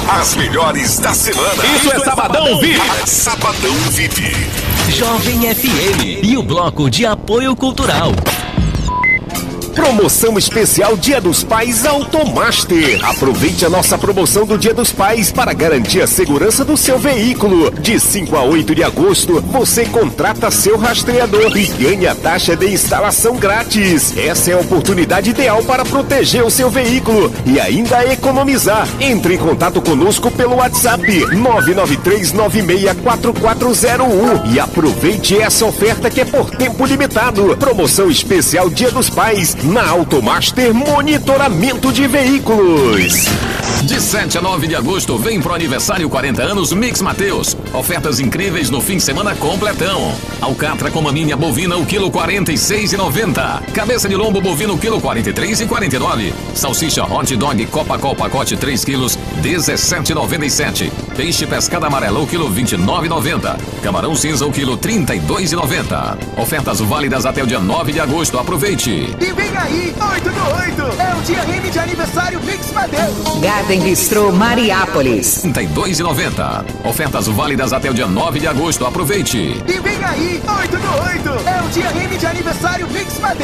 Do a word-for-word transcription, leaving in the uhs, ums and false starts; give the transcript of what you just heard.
As melhores da semana. Isso é Sabadão V I P. Sabadão V I P. Jovem F M e o Bloco de Apoio Cultural. Promoção especial Dia dos Pais Automaster. Aproveite a nossa promoção do Dia dos Pais para garantir a segurança do seu veículo. De cinco a oito de agosto, você contrata seu rastreador e ganha taxa de instalação grátis. Essa é a oportunidade ideal para proteger o seu veículo e ainda economizar. Entre em contato conosco pelo WhatsApp nove nove três nove seis quatro quatro zero um e aproveite essa oferta que é por tempo limitado. Promoção especial Dia dos Pais na Automaster Monitoramento de Veículos. De sete a nove de agosto, vem pro aniversário quarenta anos Mix Mateus. Ofertas incríveis no fim de semana completão. Alcatra com maminha bovina, o quilo quarenta e seis reais e noventa centavos. Cabeça de lombo bovino, quilo quarenta e três reais e quarenta e nove centavos. Salsicha hot dog Copa Col pacote três quilos, dezessete reais e noventa e sete centavos. Peixe pescada amarela, o quilo vinte e nove reais e noventa centavos. Camarão cinza, o quilo trinta e dois reais e noventa centavos. Ofertas válidas até o dia nove de agosto. Aproveite. E vem aí, oito do oito. É o dia M de aniversário Mix Mateus. Garden Bistrô Mariápolis. trinta e dois reais e noventa centavos. Ofertas válidas até o dia nove de agosto. Aproveite. E vem aí, oito do oito. É o dia M de aniversário Mix Mateus.